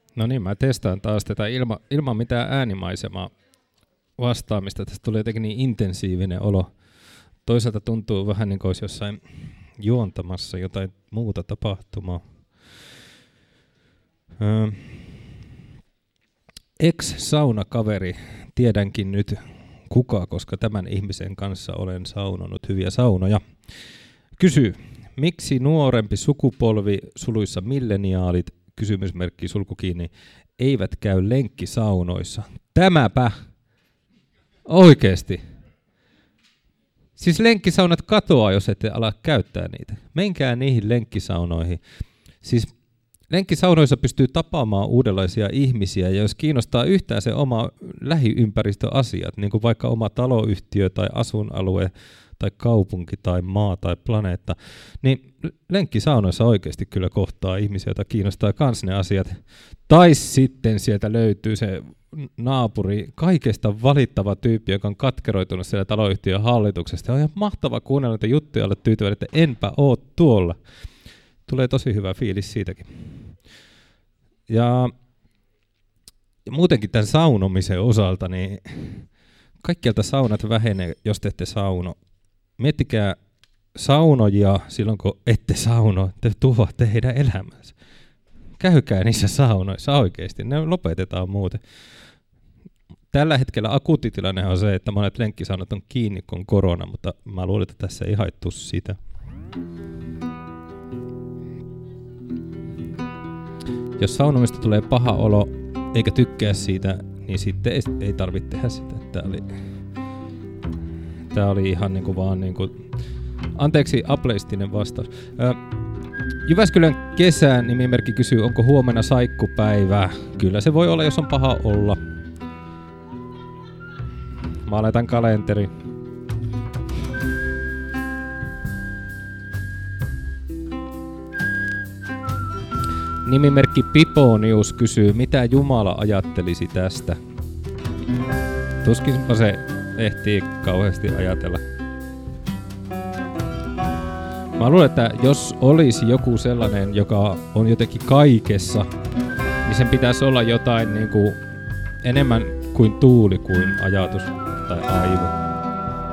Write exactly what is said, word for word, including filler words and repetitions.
No niin, mä testaan taas tätä ilma, ilman mitään äänimaisemaa vastaamista. Tästä tuli jotenkin niin intensiivinen olo. Toisaalta tuntuu vähän niin kuin olisi jossain juontamassa jotain muuta tapahtumaa. Öö. Ex-saunakaveri, tiedänkin nyt kuka, koska tämän ihmisen kanssa olen saunonut hyviä saunoja. Kysyy, miksi nuorempi sukupolvi, suluissa milleniaalit, kysymysmerkki sulku kiinni, eivät käy lenkkisaunoissa? Tämäpä! Oikeesti. Siis lenkkisaunat katoaa, jos ette ala käyttää niitä. Menkää niihin lenkkisaunoihin. Siis lenkkisaunoissa pystyy tapaamaan uudenlaisia ihmisiä, ja jos kiinnostaa yhtään se oma lähiympäristöasiat, niin kuin vaikka oma taloyhtiö tai asuinalue tai kaupunki tai maa tai planeetta, niin lenkkisaunoissa oikeasti kyllä kohtaa ihmisiä, joita kiinnostaa kans ne asiat. Tai sitten sieltä löytyy se naapuri, kaikesta valittava tyyppi, joka on katkeroitunut siellä taloyhtiön hallituksesta. On ihan mahtava kuunnella niitä juttuja, olla tyytyväinen, että enpä oo tuolla. Tulee tosi hyvä fiilis siitäkin. Ja, ja muutenkin tämän saunomisen osalta, niin kaikkialta saunat vähenee, jos te ette sauno. Miettikää saunojia silloin, kun ette sauno, te tuhoatte heidän elämänsä. Käykää niissä saunoissa oikeasti, ne lopetetaan muuten. Tällä hetkellä akuuttitilanne on se, että monet lenkkisaunat on kiinni, kun on korona, mutta mä luulen, että tässä ei haittu sitä. Jos saunomista tulee paha olo, eikä tykkää siitä, niin sitten ei, ei tarvitse tehdä sitä. Tää oli, tää oli ihan niinku vaan niinku, anteeksi, ableistinen vastaus. Ö, Jyväskylän kesän nimimerkki kysyy, onko huomenna saikkupäivää? Kyllä se voi olla, jos on paha olla. Mä laitan kalenteri. Nimimerkki Piponius kysyy, mitä Jumala ajattelisi tästä? Tuskinpa se ehtii kauheasti ajatella. Mä luulen, että jos olisi joku sellainen, joka on jotenkin kaikessa, niin sen pitäisi olla jotain niin kuin enemmän kuin tuuli kuin ajatus tai aivo.